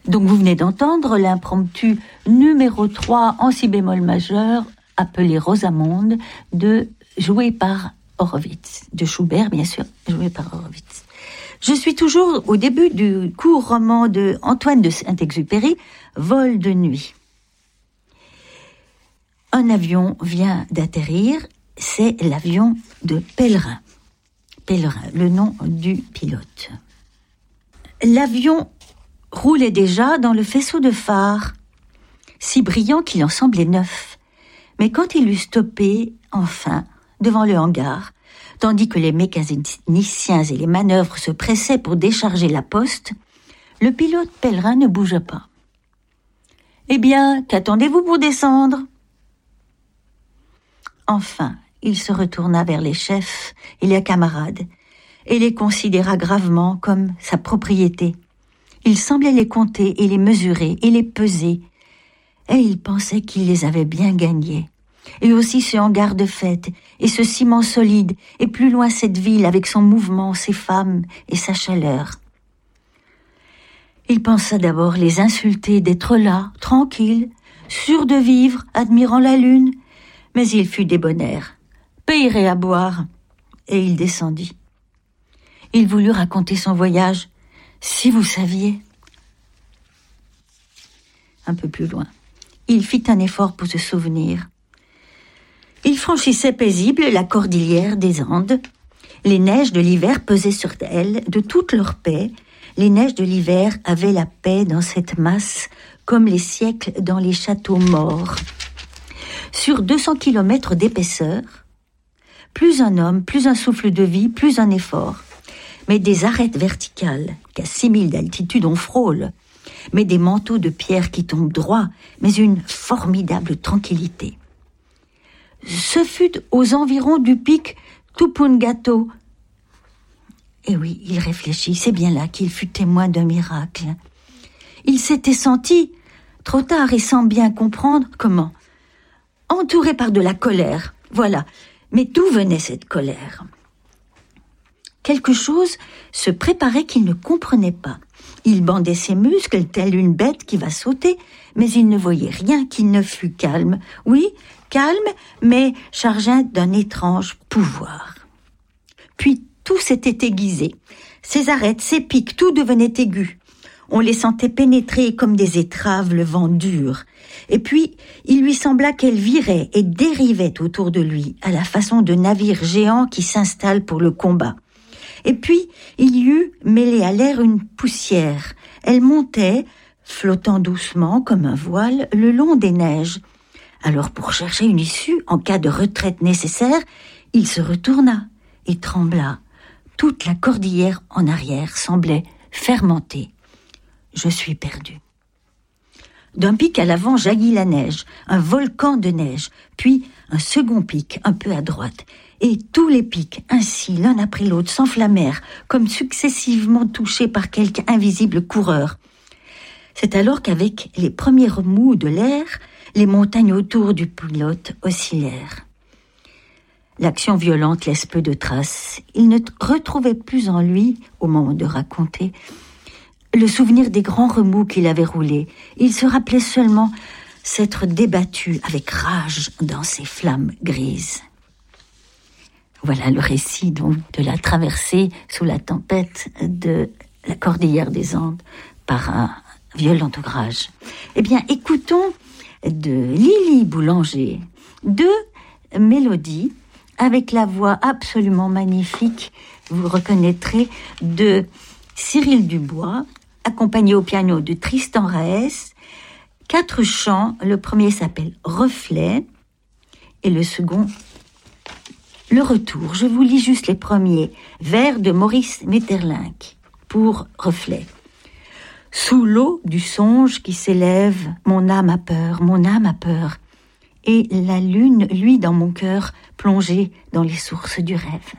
Donc vous venez d'entendre l'impromptu numéro 3 en si bémol majeur, appelé Rosamonde, joué par Horowitz, de Schubert bien sûr, joué par Horowitz. Je suis toujours au début du court roman de Antoine de Saint-Exupéry, Vol de nuit. Un avion vient d'atterrir, c'est l'avion de Pèlerin. Pèlerin, le nom du pilote. L'avion roulait déjà dans le faisceau de phare, si brillant qu'il en semblait neuf. Mais quand il eut stoppé, enfin, devant le hangar, tandis que les mécaniciens et les manœuvres se pressaient pour décharger la poste, le pilote Pèlerin ne bougea pas. « Eh bien, qu'attendez-vous pour descendre ?» Enfin, il se retourna vers les chefs et les camarades et les considéra gravement comme sa propriété. Il semblait les compter et les mesurer et les peser, et il pensait qu'il les avait bien gagnés. Et aussi ce hangar de fête, et ce ciment solide, et plus loin cette ville avec son mouvement, ses femmes et sa chaleur. Il pensa d'abord les insulter d'être là, tranquille, sûr de vivre, admirant la lune, mais il fut débonnaire, payerait à boire, et il descendit. Il voulut raconter son voyage, si vous saviez. Un peu plus loin, il fit un effort pour se souvenir. Il franchissait paisible la cordillère des Andes. Les neiges de l'hiver pesaient sur elle de toute leur paix. Les neiges de l'hiver avaient la paix dans cette masse, comme les siècles dans les châteaux morts. Sur 200 kilomètres d'épaisseur, plus un homme, plus un souffle de vie, plus un effort. Mais des arêtes verticales, qu'à 6000 d'altitude on frôle, mais des manteaux de pierre qui tombent droit, mais une formidable tranquillité. Ce fut aux environs du pic Tupungato. Et oui, il réfléchit, c'est bien là qu'il fut témoin d'un miracle. Il s'était senti, trop tard et sans bien comprendre comment, entouré par de la colère, voilà. Mais d'où venait cette colère ? Quelque chose se préparait qu'il ne comprenait pas. Il bandait ses muscles, telle une bête qui va sauter, mais il ne voyait rien qui ne fût calme. Oui, calme, mais chargé d'un étrange pouvoir. Puis tout s'était aiguisé. Ses arêtes, ses pics, tout devenait aigu. On les sentait pénétrer comme des étraves le vent dur. Et puis, il lui sembla qu'elles viraient et dérivaient autour de lui, à la façon de navires géants qui s'installent pour le combat. Et puis, il y eut mêlé à l'air une poussière. Elle montait, flottant doucement comme un voile, le long des neiges. Alors, pour chercher une issue, en cas de retraite nécessaire, il se retourna et trembla. Toute la cordillère en arrière semblait fermenter. Je suis perdu. D'un pic à l'avant jaillit la neige, un volcan de neige, puis un second pic un peu à droite. Et tous les pics, ainsi, l'un après l'autre, s'enflammèrent, comme successivement touchés par quelque invisible coureur. C'est alors qu'avec les premiers remous de l'air, les montagnes autour du pilote oscillèrent. L'action violente laisse peu de traces. Il ne retrouvait plus en lui, au moment de raconter, le souvenir des grands remous qu'il avait roulés. Il se rappelait seulement s'être débattu avec rage dans ces flammes grises. Voilà le récit donc de la traversée sous la tempête de la cordillère des Andes par un violent orage. Eh bien, écoutons de Lily Boulanger deux mélodies avec la voix absolument magnifique, vous reconnaîtrez, de Cyril Dubois, accompagné au piano de Tristan Raes. 4 chants, le premier s'appelle Reflet et le second Le Retour. Je vous lis juste les premiers vers de Maurice Maeterlinck pour Reflet. Sous l'eau du songe qui s'élève, mon âme a peur, et la lune, lui, dans mon cœur, plongée dans les sources du rêve.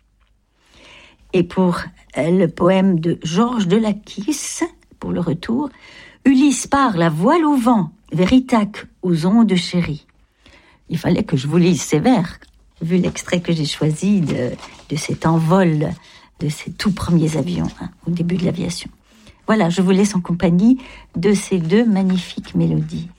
Et pour le poème de Georges Delakis, pour Le Retour, Ulysse part la voile au vent, vers Ithaque, aux ondes chéries. Il fallait que je vous lise ces vers, vu l'extrait que j'ai choisi de cet envol de ces tout premiers avions, au début de l'aviation. Voilà, je vous laisse en compagnie de ces deux magnifiques mélodies.